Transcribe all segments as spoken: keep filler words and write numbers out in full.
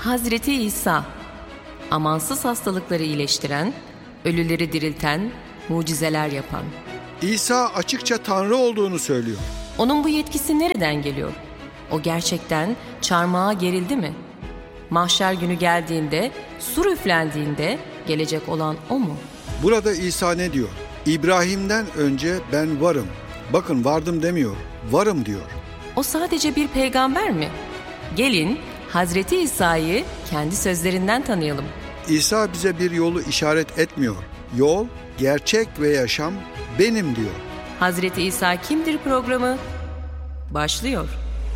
Hazreti İsa, amansız hastalıkları iyileştiren, ölüleri dirilten, mucizeler yapan. İsa açıkça Tanrı olduğunu söylüyor. Onun bu yetkisi nereden geliyor? O gerçekten çarmıha gerildi mi? Mahşer günü geldiğinde, sur üflendiğinde gelecek olan o mu? Burada İsa ne diyor? İbrahim'den önce ben varım. Bakın vardım demiyor, varım diyor. O sadece bir peygamber mi? Gelin Hazreti İsa'yı kendi sözlerinden tanıyalım. İsa bize bir yolu işaret etmiyor. Yol, gerçek ve yaşam benim diyor. Hazreti İsa kimdir programı başlıyor.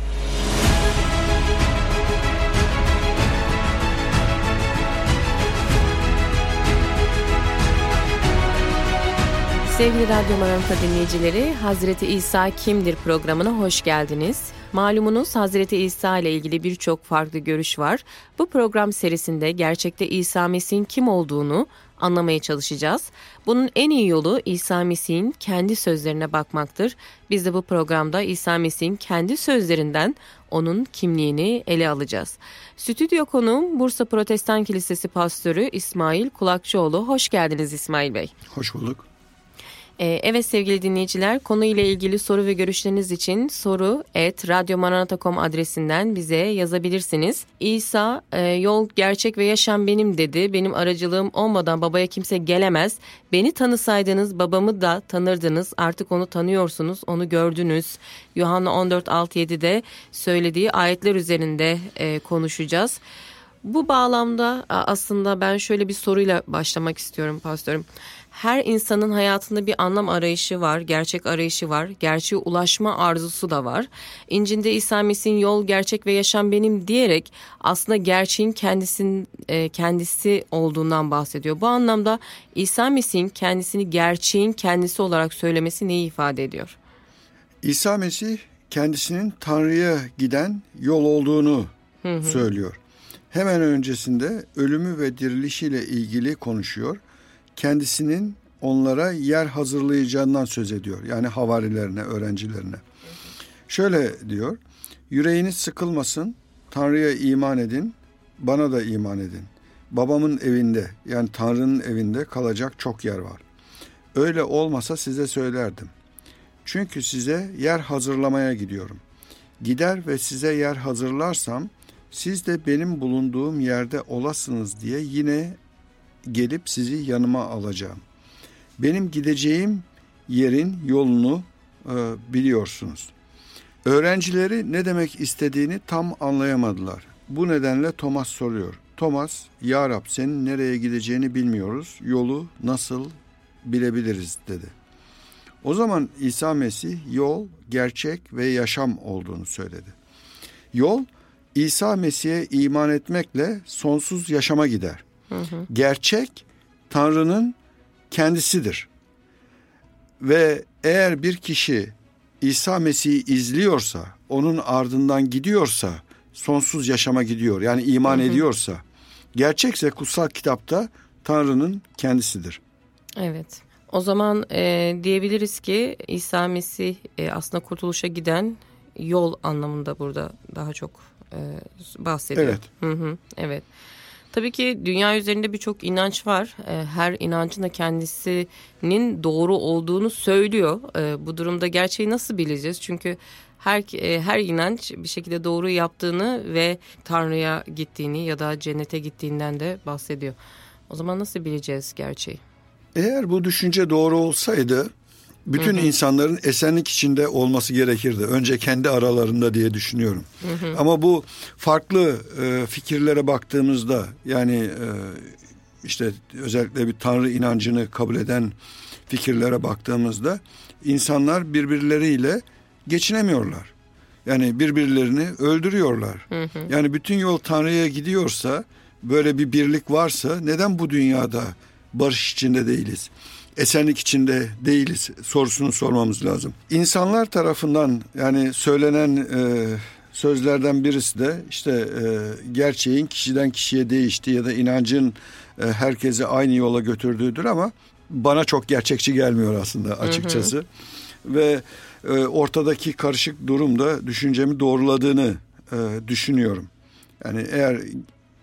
Sevgili Radyo Maranata dinleyicileri, Hazreti İsa kimdir programına hoş geldiniz. Malumunuz Hazreti İsa ile ilgili birçok farklı görüş var. Bu program serisinde gerçekte İsa Mesih'in kim olduğunu anlamaya çalışacağız. Bunun en iyi yolu İsa Mesih'in kendi sözlerine bakmaktır. Biz de bu programda İsa Mesih'in kendi sözlerinden onun kimliğini ele alacağız. Stüdyo konuğum Bursa Protestan Kilisesi Pastörü İsmail Kulakçıoğlu. Hoş geldiniz İsmail Bey. Hoş bulduk. Evet sevgili dinleyiciler, konuyla ilgili soru ve görüşleriniz için soru et radyo maranata nokta com adresinden bize yazabilirsiniz. İsa yol, gerçek ve yaşam benim dedi. Benim aracılığım olmadan babaya kimse gelemez. Beni tanısaydınız babamı da tanırdınız. Artık onu tanıyorsunuz, onu gördünüz. Yuhanna on dört altı yedi'de söylediği ayetler üzerinde konuşacağız. Bu bağlamda aslında ben şöyle bir soruyla başlamak istiyorum pastörüm. Her insanın hayatında bir anlam arayışı var, gerçek arayışı var, gerçeğe ulaşma arzusu da var. İncil'de İsa Mesih'in yol, gerçek ve yaşam benim diyerek aslında gerçeğin kendisinin kendisi olduğundan bahsediyor. Bu anlamda İsa Mesih'in kendisini gerçeğin kendisi olarak söylemesi neyi ifade ediyor? İsa Mesih kendisinin Tanrı'ya giden yol olduğunu hı hı. söylüyor. Hemen öncesinde ölümü ve dirilişiyle ilgili konuşuyor. Kendisinin onlara yer hazırlayacağından söz ediyor. Yani havarilerine, öğrencilerine. Şöyle diyor, yüreğiniz sıkılmasın, Tanrı'ya iman edin, bana da iman edin. Babamın evinde, yani Tanrı'nın evinde kalacak çok yer var. Öyle olmasa size söylerdim. Çünkü size yer hazırlamaya gidiyorum. Gider ve size yer hazırlarsam, siz de benim bulunduğum yerde olasınız diye yine gelip sizi yanıma alacağım. Benim gideceğim yerin yolunu e, biliyorsunuz. Öğrencileri ne demek istediğini tam anlayamadılar. Bu nedenle Thomas soruyor. Thomas, Ya Rab senin nereye gideceğini bilmiyoruz. Yolu nasıl bilebiliriz dedi. O zaman İsa Mesih yol, gerçek ve yaşam olduğunu söyledi. Yol, İsa Mesih'e iman etmekle sonsuz yaşama gider. Hı hı. Gerçek Tanrı'nın kendisidir. Ve eğer bir kişi İsa Mesih'i izliyorsa, onun ardından gidiyorsa sonsuz yaşama gidiyor. Yani iman hı hı. ediyorsa, gerçekse kutsal kitapta Tanrı'nın kendisidir. Evet. O zaman e, diyebiliriz ki İsa Mesih e, aslında kurtuluşa giden yol anlamında burada daha çok e, bahsediyor. Evet. Hı hı, evet. Tabii ki dünya üzerinde birçok inanç var. Her inancın da kendisinin doğru olduğunu söylüyor. Bu durumda gerçeği nasıl bileceğiz? Çünkü her her inanç bir şekilde doğru yaptığını ve Tanrı'ya gittiğini ya da cennete gittiğinden de bahsediyor. O zaman nasıl bileceğiz gerçeği? Eğer bu düşünce doğru olsaydı bütün hı hı. insanların esenlik içinde olması gerekirdi. Önce kendi aralarında diye düşünüyorum. Hı hı. Ama bu farklı e, fikirlere baktığımızda yani e, işte özellikle bir Tanrı inancını kabul eden fikirlere baktığımızda insanlar birbirleriyle geçinemiyorlar. Yani birbirlerini öldürüyorlar. Hı hı. Yani bütün yol Tanrı'ya gidiyorsa, böyle bir birlik varsa neden bu dünyada barış içinde değiliz? Esenlik içinde değiliz sorusunu sormamız lazım. İnsanlar tarafından yani söylenen e, sözlerden birisi de işte e, gerçeğin kişiden kişiye değiştiği ya da inancın e, herkesi aynı yola götürdüğüdür ama bana çok gerçekçi gelmiyor aslında açıkçası. Hı hı. Ve e, ortadaki karışık durumda düşüncemi doğruladığını e, düşünüyorum. Yani eğer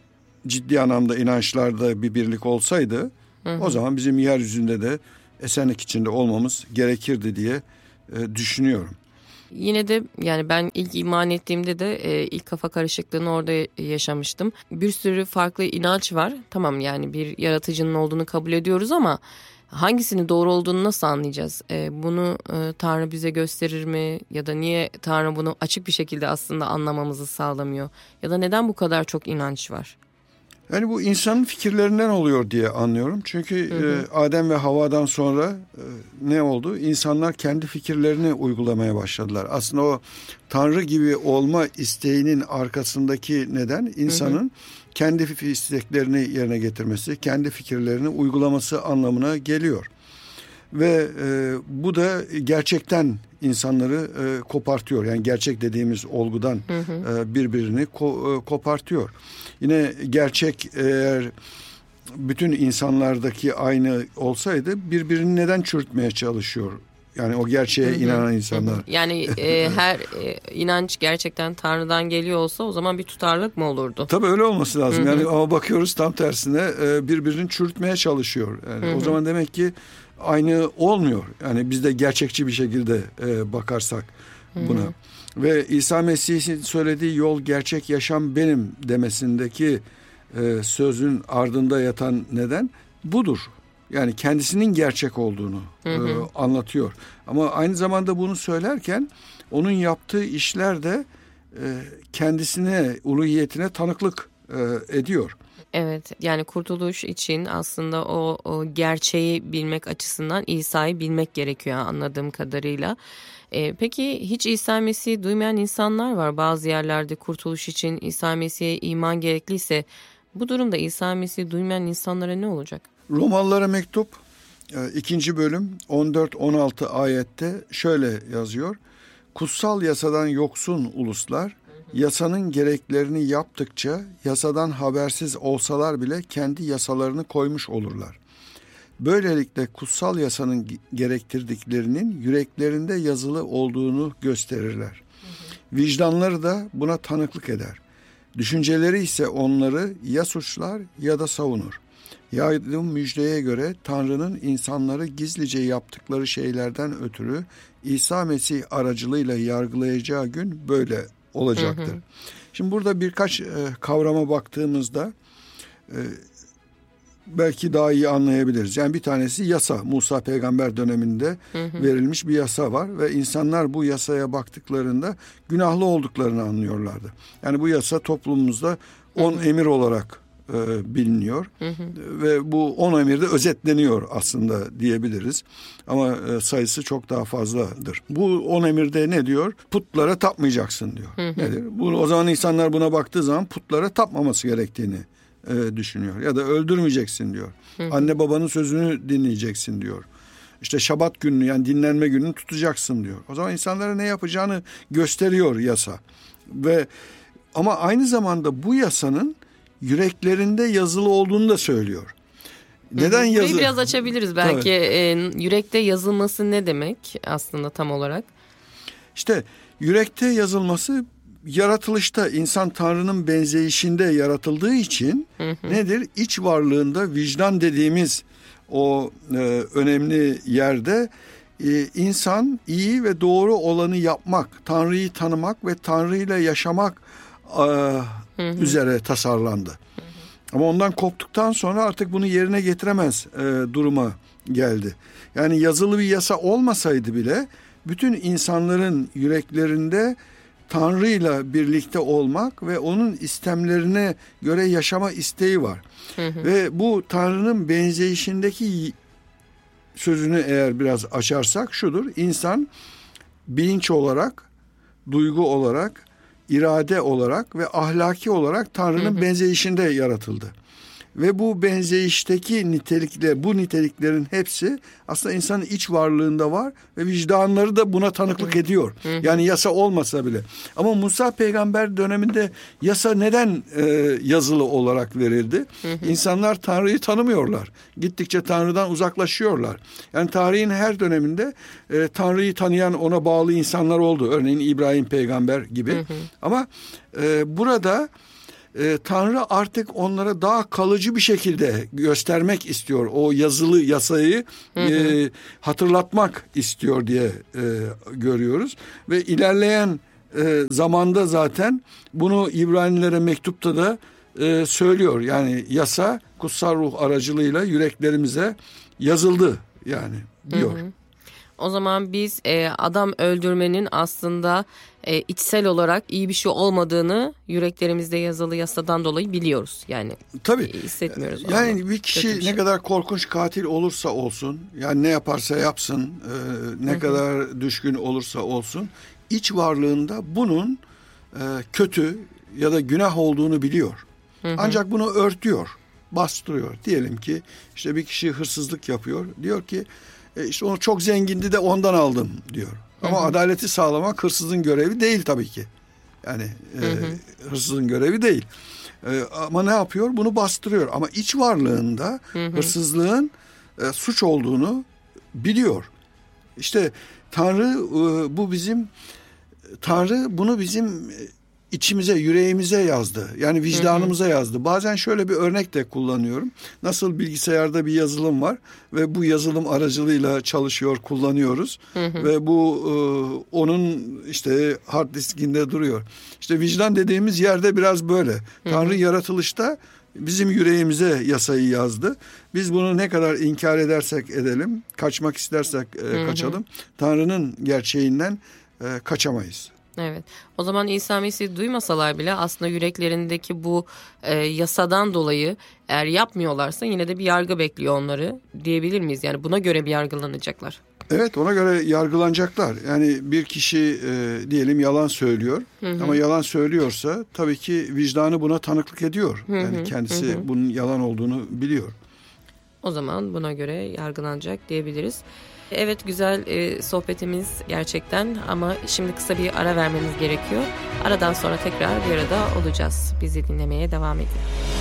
ciddi anlamda inançlarda bir birlik olsaydı, hı hı. o zaman bizim yeryüzünde de esenlik içinde olmamız gerekirdi diye e, düşünüyorum. Yine de yani ben ilk iman ettiğimde de e, ilk kafa karışıklığını orada yaşamıştım. Bir sürü farklı inanç var. Tamam, yani bir yaratıcının olduğunu kabul ediyoruz ama hangisinin doğru olduğunu nasıl anlayacağız? E, bunu e, Tanrı bize gösterir mi? Ya da niye Tanrı bunu açık bir şekilde aslında anlamamızı sağlamıyor? Ya da neden bu kadar çok inanç var? Yani bu insanın fikirlerinden oluyor diye anlıyorum. Çünkü hı hı. E, Adem ve Havva'dan sonra e, ne oldu? İnsanlar kendi fikirlerini uygulamaya başladılar. Aslında o Tanrı gibi olma isteğinin arkasındaki neden insanın hı hı. kendi isteklerini yerine getirmesi, kendi fikirlerini uygulaması anlamına geliyor. Ve e, bu da gerçekten insanları e, kopartıyor. Yani gerçek dediğimiz olgudan hı hı. E, birbirini ko- e, kopartıyor. Yine gerçek eğer bütün insanlardaki aynı olsaydı birbirini neden çürütmeye çalışıyor? Yani o gerçeğe hı hı. inanan insanlar. Hı hı. Yani e, her e, inanç gerçekten Tanrı'dan geliyor olsa o zaman bir tutarlılık mı olurdu? Tabii öyle olması lazım. Hı hı. Yani ama bakıyoruz tam tersine e, birbirini çürütmeye çalışıyor. Yani hı hı. o zaman demek ki aynı olmuyor. Yani biz de gerçekçi bir şekilde e, bakarsak buna. Hı hı. Ve İsa Mesih'in söylediği yol, gerçek, yaşam benim demesindeki e, sözün ardında yatan neden budur. Yani kendisinin gerçek olduğunu hı hı. E, anlatıyor. Ama aynı zamanda bunu söylerken onun yaptığı işler de e, kendisine, uluhiyetine tanıklık e, ediyor. Evet, yani kurtuluş için aslında o, o gerçeği bilmek açısından İsa'yı bilmek gerekiyor anladığım kadarıyla. Ee, peki hiç İsa Mesih'i duymayan insanlar var. Bazı yerlerde kurtuluş için İsa Mesih'e iman gerekliyse bu durumda İsa Mesih'i duymayan insanlara ne olacak? Romalılara mektup ikinci bölüm on dört on altı ayette şöyle yazıyor. Kutsal yasadan yoksun uluslar yasanın gereklerini yaptıkça yasadan habersiz olsalar bile kendi yasalarını koymuş olurlar. Böylelikle kutsal yasanın gerektirdiklerinin yüreklerinde yazılı olduğunu gösterirler. Hı hı. Vicdanları da buna tanıklık eder. Düşünceleri ise onları ya suçlar ya da savunur. Yaydığım müjdeye göre Tanrı'nın insanları gizlice yaptıkları şeylerden ötürü İsa Mesih aracılığıyla yargılayacağı gün böyle olacaktır. Hı hı. Şimdi burada birkaç e, kavrama baktığımızda e, belki daha iyi anlayabiliriz. Yani bir tanesi yasa. Musa peygamber döneminde hı hı. verilmiş bir yasa var ve insanlar bu yasaya baktıklarında günahlı olduklarını anlıyorlardı. Yani bu yasa toplumumuzda on emir olarak e, biliniyor hı hı. ve bu on emirde özetleniyor aslında diyebiliriz. Ama e, sayısı çok daha fazladır. Bu on emirde ne diyor? Putlara tapmayacaksın diyor. Hı hı. Nedir? Bu, o zaman insanlar buna baktığı zaman putlara tapmaması gerektiğini e, düşünüyor. Ya da öldürmeyeceksin diyor. Hı hı. Anne babanın sözünü dinleyeceksin diyor. İşte şabat gününü, yani dinlenme gününü tutacaksın diyor. O zaman insanlara ne yapacağını gösteriyor yasa. Ve ama aynı zamanda bu yasanın yüreklerinde yazılı olduğunu da söylüyor. Neden yazı? Burayı biraz açabiliriz belki. E, yürekte yazılması ne demek aslında tam olarak? İşte yürekte yazılması, yaratılışta insan Tanrı'nın benzeyişinde yaratıldığı için hı hı. nedir? İç varlığında vicdan dediğimiz o e, önemli yerde e, insan iyi ve doğru olanı yapmak, Tanrı'yı tanımak ve Tanrı'yla yaşamak e, hı hı. üzere tasarlandı. Hı hı. Ama ondan koptuktan sonra artık bunu yerine getiremez e, duruma geldi. Yani yazılı bir yasa olmasaydı bile bütün insanların yüreklerinde Tanrı'yla birlikte olmak ve onun istemlerine göre yaşama isteği var. Hı hı. Ve bu Tanrı'nın benzeyişindeki sözünü eğer biraz açarsak şudur: İnsan bilinç olarak, duygu olarak, irade olarak ve ahlaki olarak Tanrı'nın hı hı. benzeyişinde yaratıldı. Ve bu benzeyişteki nitelikler, bu niteliklerin hepsi aslında insanın iç varlığında var ve vicdanları da buna tanıklık ediyor. Hı hı. Yani yasa olmasa bile. Ama Musa peygamber döneminde yasa neden e, yazılı olarak verildi? Hı hı. İnsanlar Tanrı'yı tanımıyorlar. Gittikçe Tanrı'dan uzaklaşıyorlar. Yani tarihin her döneminde e, Tanrı'yı tanıyan, ona bağlı insanlar oldu. Örneğin İbrahim peygamber gibi. Hı hı. Ama e, burada e, Tanrı artık onlara daha kalıcı bir şekilde göstermek istiyor. O yazılı yasayı hı hı. E, hatırlatmak istiyor diye e, görüyoruz. Ve ilerleyen e, zamanda zaten bunu İbranilere mektupta da e, söylüyor. Yani yasa kutsal ruh aracılığıyla yüreklerimize yazıldı yani diyor. Hı hı. O zaman biz e, adam öldürmenin aslında e, içsel olarak iyi bir şey olmadığını yüreklerimizde yazılı yasadan dolayı biliyoruz. Yani tabii hissetmiyoruz. Yani ama bir kişi bir şey. Ne kadar korkunç katil olursa olsun, yani ne yaparsa yapsın, e, ne Hı-hı. kadar düşkün olursa olsun, iç varlığında bunun e, kötü ya da günah olduğunu biliyor. Hı-hı. Ancak bunu örtüyor, bastırıyor. Diyelim ki işte bir kişi hırsızlık yapıyor, diyor ki E işte onu çok zengindi de ondan aldım diyor. Ama hı hı. adaleti sağlamak hırsızın görevi değil tabii ki. Yani e, hı hı. hırsızın görevi değil. E, ama ne yapıyor? Bunu bastırıyor. Ama iç varlığında hı hı. hırsızlığın e, suç olduğunu biliyor. İşte Tanrı e, bu bizim Tanrı bunu bizim içimize, yüreğimize yazdı. Yani vicdanımıza hı hı. yazdı. Bazen şöyle bir örnek de kullanıyorum. Nasıl bilgisayarda bir yazılım var ve bu yazılım aracılığıyla çalışıyor, kullanıyoruz. Hı hı. Ve bu e, onun işte hard diskinde duruyor. İşte vicdan dediğimiz yerde biraz böyle. Hı hı. Tanrı yaratılışta bizim yüreğimize yasayı yazdı. Biz bunu ne kadar inkar edersek edelim, kaçmak istersek e, kaçalım. Hı hı. Tanrı'nın gerçeğinden e, kaçamayız. Evet. O zaman İsa Mesih'i duymasalar bile aslında yüreklerindeki bu e, yasadan dolayı eğer yapmıyorlarsa yine de bir yargı bekliyor onları diyebilir miyiz? Yani buna göre bir yargılanacaklar. Evet, ona göre yargılanacaklar. Yani bir kişi e, diyelim yalan söylüyor hı hı. ama yalan söylüyorsa tabii ki vicdanı buna tanıklık ediyor. Hı hı. Yani kendisi hı hı. bunun yalan olduğunu biliyor. O zaman buna göre yargılanacak diyebiliriz. Evet, güzel e, sohbetimiz gerçekten ama şimdi kısa bir ara vermemiz gerekiyor. Aradan sonra tekrar bir arada olacağız. Bizi dinlemeye devam edin.